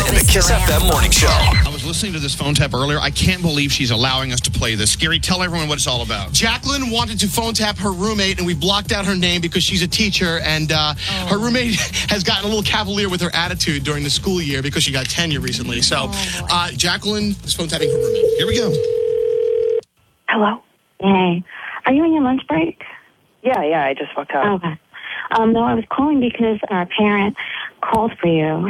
in the Kiss FM Morning Show. I was listening to this phone tap earlier. I can't believe she's allowing us to play this. Gary, tell everyone what it's all about. Jacqueline wanted to phone tap her roommate, and we blocked out her name because she's a teacher, and her roommate has gotten a little cavalier with her attitude during the school year because she got tenure recently. So Jacqueline is phone tapping her roommate. Here we go. Hello? Hey. Are you on your lunch break? Yeah, I just walked out. Okay. No, I was calling because our parent called for you.